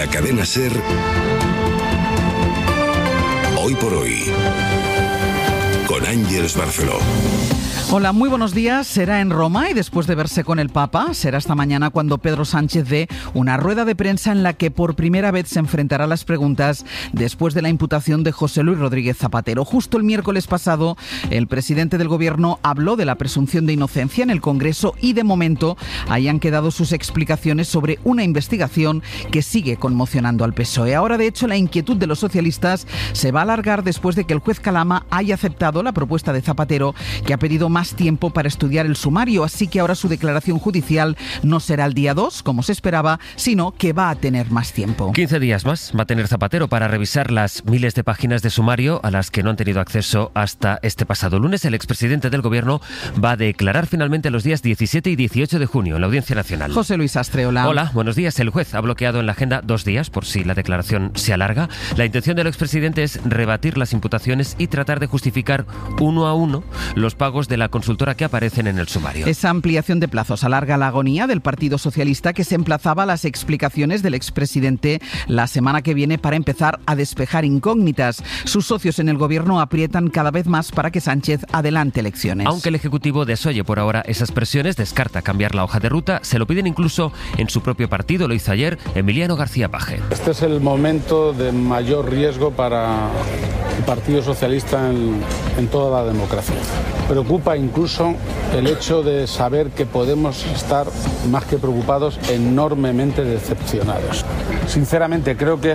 la cadena SER, Hoy por Hoy, con Ángeles Barceló. Hola, muy buenos días. Será en Roma y después de verse con el Papa, será esta mañana cuando Pedro Sánchez dé una rueda de prensa en la que por primera vez se enfrentará a las preguntas después de la imputación de José Luis Rodríguez Zapatero. Justo el miércoles pasado, el presidente del Gobierno habló de la presunción de inocencia en el Congreso y de momento ahí han quedado sus explicaciones sobre una investigación que sigue conmocionando al PSOE. Ahora, de hecho, la inquietud de los socialistas se va a alargar después de que el juez Calama haya aceptado la propuesta de Zapatero, que ha pedido más tiempo para estudiar el sumario, así que ahora su declaración judicial no será el día 2, como se esperaba, sino que va a tener más tiempo. 15 días más va a tener Zapatero para revisar las miles de páginas de sumario a las que no han tenido acceso hasta este pasado lunes. El expresidente del Gobierno va a declarar finalmente los días 17 y 18 de junio en la Audiencia Nacional. José Luis Astre, hola. Hola, buenos días. El juez ha bloqueado en la agenda 2 días por si la declaración se alarga. La intención del expresidente es rebatir las imputaciones y tratar de justificar uno a uno los pagos de la consultora que aparecen en el sumario. Esa ampliación de plazos alarga la agonía del Partido Socialista, que se emplazaba a las explicaciones del expresidente la semana que viene para empezar a despejar incógnitas. Sus socios en el Gobierno aprietan cada vez más para que Sánchez adelante elecciones. Aunque el Ejecutivo desoye por ahora esas presiones, descarta cambiar la hoja de ruta, se lo piden incluso en su propio partido. Lo hizo ayer Emiliano García Paje. Este es el momento de mayor riesgo para el Partido Socialista en toda la democracia. Preocupa incluso el hecho de saber que podemos estar, más que preocupados, enormemente decepcionados. Sinceramente, creo que